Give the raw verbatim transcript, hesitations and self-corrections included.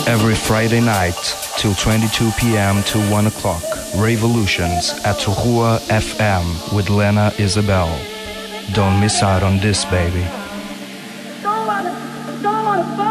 Every Friday night till twenty-two p.m. to one o'clock. Revolutions at Rua F M with Lena Isabel. Don't miss out on this, baby. Don't wanna, don't wanna